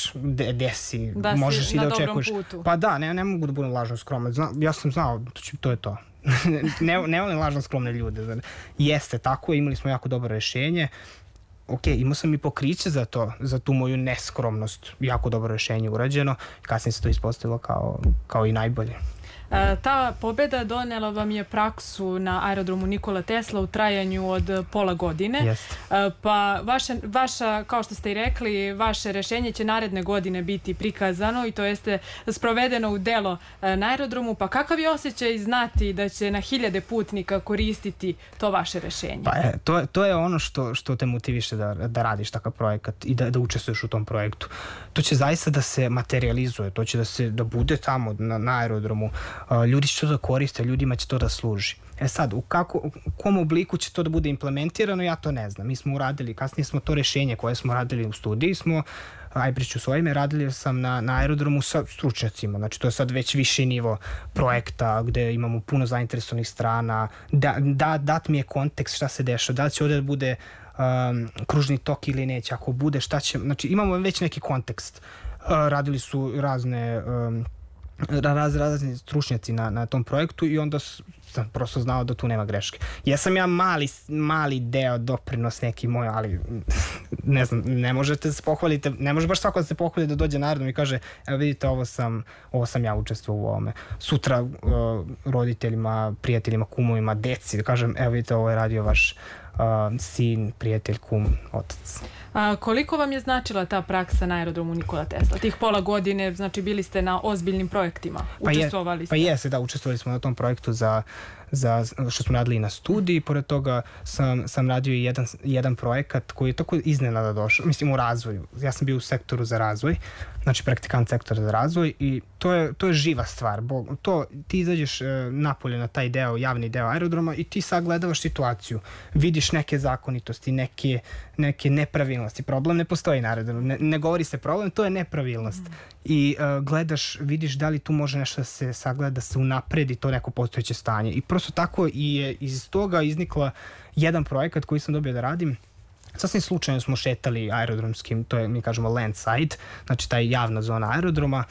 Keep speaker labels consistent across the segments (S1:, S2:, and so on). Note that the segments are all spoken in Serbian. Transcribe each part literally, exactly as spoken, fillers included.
S1: znaš gde si,
S2: da
S1: možeš i da očekuješ.
S2: Putu.
S1: Pa da, ne, ne mogu da budem lažno skroman. Zna, ja sam znao, to je to. ne, ne volim lažno skromne ljude. Znači, jeste tako, imali smo jako dobro rešenje. Ok, imao sam i pokriće za to, za tu moju neskromnost. Jako dobro rešenje urađeno. Kasnije se to ispostavilo kao, kao i najbolje.
S2: E, ta pobjeda donela vam je praksu na aerodromu Nikola Tesla u trajanju od pola godine.
S1: Jeste.
S2: E, pa vaše, vaša, kao što ste i rekli, vaše rešenje će naredne godine biti prikazano i to jeste sprovedeno u delo e, na aerodromu. Pa kakav je osjećaj znati da će na hiljade putnika koristiti to vaše rešenje?
S1: Pa je, to, to je ono što, što te motiviše da, da radiš takav projekat i da, da učestvuješ u tom projektu. To će zaista da se materializuje, to će da, se, da bude tamo na, na aerodromu. Uh, ljudi će to da koriste, ljudima će to da služi. E sad, u, kako, u kom obliku će to da bude implementirano, ja to ne znam. Mi smo uradili, kasnije smo to rešenje koje smo radili u studiji, smo, aj priču s ovime, radili sam na, na aerodromu sa stručnjacima. Znači, to je sad već viši nivo projekta gde imamo puno zainteresovanih strana. Da, da, dat mi je kontekst šta se dešava, da li će ovde da bude um, kružni tok ili neće, ako bude šta će, znači imamo već neki kontekst. Uh, radili su razne um, raz, razni stručnjaci na, na tom projektu i onda sam prosto znao da tu nema greške. Jesam ja mali, mali deo doprinos neki moj, ali ne znam, ne možete se pohvaliti, ne može baš svako da se pohvali da dođe na aerodrom i kaže, evo vidite, ovo sam, ovo sam ja učestvovao u ovome. Sutra uh, roditeljima, prijateljima, kumovima, deci, da kažem, evo vidite, ovo je radio vaš uh, sin, prijatelj, kum, otac.
S2: A koliko vam je značila ta praksa na aerodromu Nikola Tesla? Tih pola godine, znači bili ste na ozbiljnim projektima, učestvovali ste?
S1: Pa jeste, da, učestvovali smo na tom projektu za, za što smo radili na studiji, pored toga sam, sam radio i jedan, jedan projekat koji je tako iznenada došao, mislim u razvoju. Ja sam bio u sektoru za razvoj, znači praktikant sektora za razvoj i to je, to je živa stvar. Bo, to, ti izađeš e, napolje na taj deo, javni deo aerodroma i ti sagledavaš situaciju. Vidiš neke zakonitosti, neke, neke nepravilnosti. Problem ne postoji na aerodromu, ne, ne govori se problem, to je nepravilnost. Mm. I e, gledaš, vidiš da li tu može nešto da se sagleda, da se unapredi to neko postojeće stanje. I prosto tako i je iz toga iznikla jedan projekat koji sam dobio da radim. Sasvim slučajno smo šetali aerodromskim, to je, mi kažemo, landside, znači taj javna zona aerodroma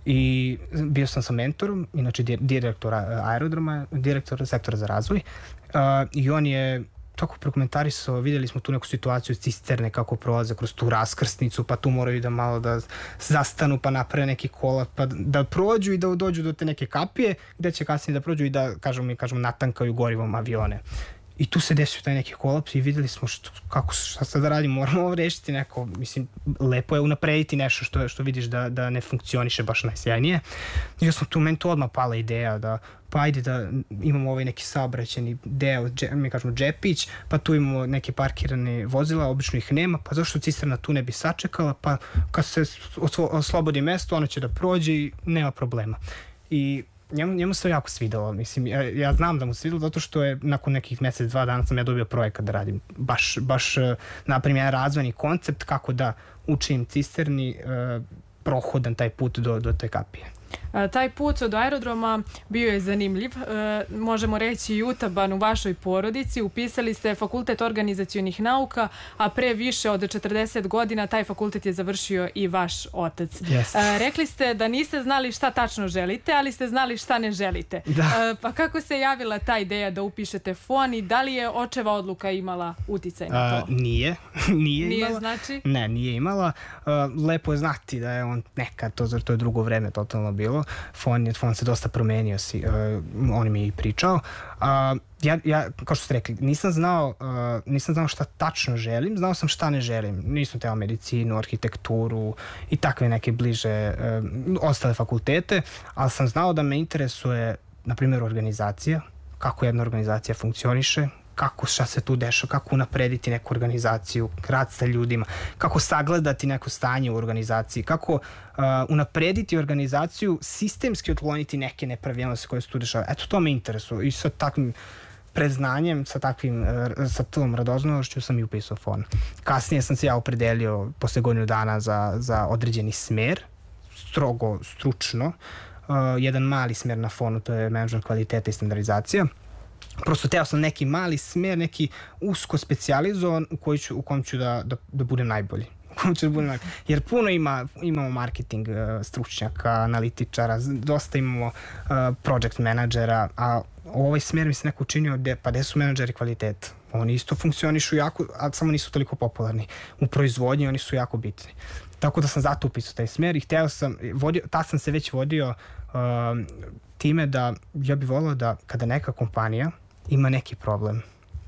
S1: i bio sam sa mentorom, inače direktora aerodroma, direktora sektora za razvoj uh, i on je tako prokomentarisao, vidjeli smo tu neku situaciju cisterne kako prolaze kroz tu raskrsnicu, pa tu moraju da malo da zastanu, pa naprave neki kola, pa da prođu i da dođu do te neke kapije, gde će kasnije da prođu i da, kažemo mi, kažemo, natankaju gorivom avione. I tu se desio taj neki kolaps i videli smo što, kako, šta sad da radimo, moramo ovo rešiti neko, mislim, lepo je unaprediti nešto što, što vidiš da, da ne funkcioniše baš najsjajnije. I ja sam tu, meni tu odmah pala ideja da, pa ajde da imamo ovaj neki saobraćajni deo, dže, mi kažemo džepić, pa tu imamo neke parkirane vozila, obično ih nema, pa zašto cisterna tu ne bi sačekala, pa kad se oslobodi mesto, ono će da prođe i nema problema. I Njemu, njemu se jako svidalo, mislim, ja, ja znam da mu se svidalo zato što je nakon nekih mjesec, dva dana sam ja dobio projekat da radim, baš, baš napravim jedan razvojni koncept kako da učim cisterni uh, prohodan taj put do, do te kapije.
S2: A, taj put od aerodroma bio je zanimljiv, e, možemo reći i utaban u vašoj porodici. Upisali ste fakultet organizacionih nauka, a pre više od četrdeset godina taj fakultet je završio i vaš otac.
S1: Yes.
S2: E, rekli ste da niste znali šta tačno želite, ali ste znali šta ne želite.
S1: Da.
S2: E, pa kako se javila ta ideja da upišete F O N i da li je očeva odluka imala uticaj na to?
S1: A, nije. nije,
S2: nije
S1: imala.
S2: Znači?
S1: Ne, nije imala. Uh, lepo je znati da je on nekad, to, to je drugo vreme totalno bilo. F O N, F O N se dosta promenio, si, uh, on mi je i pričao. Uh, ja, ja, kao što ste rekli, nisam znao, uh, nisam znao šta tačno želim, znao sam šta ne želim. Nisam teo medicinu, arhitekturu i takve neke bliže uh, ostale fakultete, ali sam znao da me interesuje, na primjer, organizacija, kako jedna organizacija funkcioniše, kako, šta se tu dešava, kako unaprediti neku organizaciju, rad sa ljudima, kako sagledati neko stanje u organizaciji, kako uh, unaprediti organizaciju, sistemski otkloniti neke nepravilnosti koje se tu dešava. Eto, to me interesuje i sa takvim predznanjem, sa takvim, uh, sa tom radoznalošću sam i upisao F O N. Kasnije sam se ja opredelio posle godinu dana za, za određeni smer, strogo, stručno, uh, jedan mali smer na F O N-u, to je menadžment kvaliteta i standardizacija. Prosto teo sam neki mali smer, neki usko specijalizovan u, koji ću, u kojem ću da, da, da budem najbolji. Ko će da bude marketing? Jer puno ima, imamo marketing uh, stručnjaka, analitičara, dosta imamo uh, project menadžera, a ovaj smer mi se neko učinio, de, pa gde su menadžeri kvaliteta? Oni isto funkcionišu jako, a samo nisu toliko popularni. U proizvodnji oni su jako bitni. Tako da sam zato upisao taj smer i hteo sam, vodio, ta sam se već vodio uh, time da ja bih volio da kada neka kompanija ima neki problem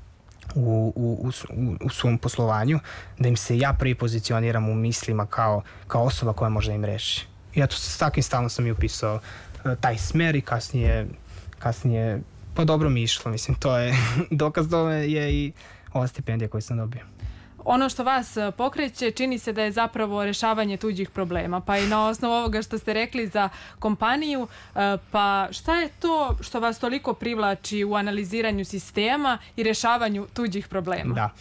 S1: u, u, u, u svom poslovanju, da im se ja prvi pozicioniram u mislima kao, kao osoba koja može da im reši. I eto, s takvim stavom sam i upisao uh, taj smer i kasnije, kasnije pa dobro mi išlo, mislim, to je dokaz tome je i ova stipendija koju sam dobio.
S2: Ono što vas pokreće čini se da je zapravo rešavanje tuđih problema, pa i na osnovu ovoga što ste rekli za kompaniju, pa šta je to što vas toliko privlači u analiziranju sistema i rešavanju tuđih problema?
S1: Da,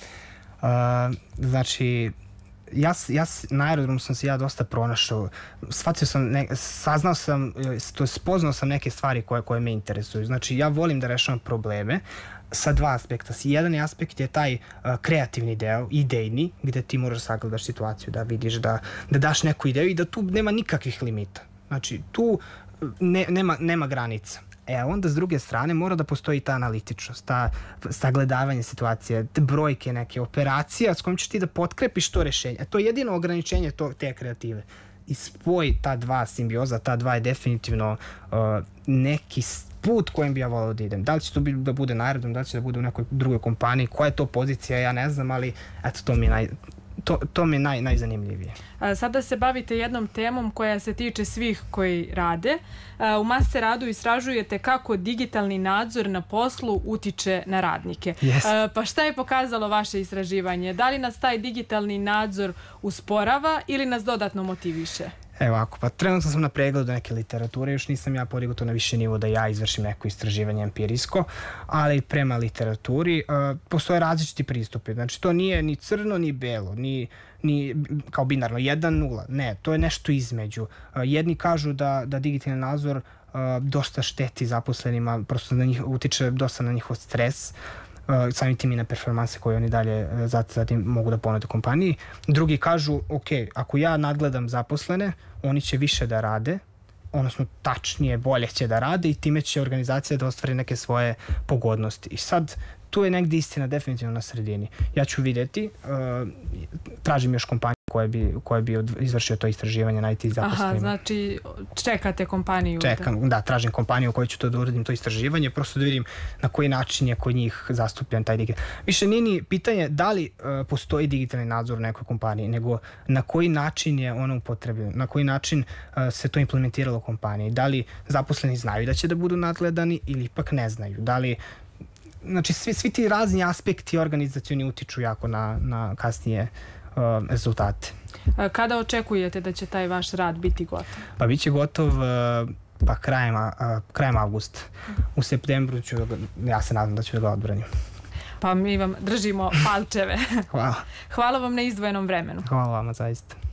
S1: uh, znači ja, ja na aerodromu sam se ja dosta pronašao, shvatio sam, ne, saznao sam, to spoznao sam neke stvari koje, koje me interesuju. Znači ja volim da rešavam probleme sa dva aspekta. Jedan je aspekt je taj uh, kreativni deo, idejni, gde ti moraš sagledaš situaciju, da vidiš, da, da daš neku ideju i da tu nema nikakvih limita. Znači tu ne, nema, nema granica. E, onda s druge strane mora da postoji ta analitičnost, ta sagledavanje situacije, te brojke, neke operacije s kojom ćeš ti da potkrepiš to rešenje. E, to je jedino ograničenje to, te kreative. I spoj ta dva simbioza, ta dva je definitivno uh, neki put kojim bi ja volao da idem. Da li će to da bude na aerodromu, da li će da bude u nekoj drugoj kompaniji, koja je to pozicija, ja ne znam, ali eto, to mi je, naj, to, to mi je naj, najzanimljivije.
S2: A, sada se bavite jednom temom koja se tiče svih koji rade. A, u master radu istražujete kako digitalni nadzor na poslu utiče na radnike.
S1: Yes.
S2: A, pa šta je pokazalo vaše istraživanje? Da li nas taj digitalni nadzor usporava ili nas dodatno motiviše?
S1: Evo ako, pa trenutno sam na pregledu neke literature, još nisam ja podigao to na više nivo da ja izvršim neko istraživanje empirijsko, ali prema literaturi uh, postoje različiti pristupi. Znači to nije ni crno ni belo, ni, ni kao binarno, jedan nula, ne, to je nešto između. Uh, jedni kažu da, da digitalni nadzor uh, dosta šteti zaposlenima, prosto da njih utiče dosta na njihov stres, Uh, samim tim i na performanse koje oni dalje uh, zatim mogu da ponude kompaniji. Drugi kažu, ok, ako ja nadgledam zaposlene, oni će više da rade, odnosno tačnije, bolje će da rade i time će organizacija da ostvari neke svoje pogodnosti. I sad, tu je negdje istina definitivno na sredini. Ja ću vidjeti, uh, tražim još kompaniju koje bi, koje bi izvršio to istraživanje na I T zaposlenima.
S2: Aha, znači čekate kompaniju?
S1: Čekam, da, tražim kompaniju u kojoj ću to da uradim to istraživanje, prosto da vidim na koji način je kod njih zastupljen taj digital. Više nije ni pitanje da li uh, postoji digitalni nadzor u nekoj kompaniji, nego na koji način je ono upotrebljeno, na koji način uh, se to implementiralo u kompaniji. Da li zaposleni znaju da će da budu nadgledani ili ipak ne znaju. Da li Znači, svi, svi ti razni aspekti organizacioni utiču jako na, na kasnije uh, rezultate.
S2: Kada očekujete da će taj vaš rad biti gotov?
S1: Pa bit će gotov uh, pa krajem, uh, krajem avgusta. U septembru ću, ja se nadam da ću da ga odbranim.
S2: Pa mi vam držimo palčeve.
S1: Hvala.
S2: Hvala vam na izdvojenom vremenu.
S1: Hvala vama, zaista.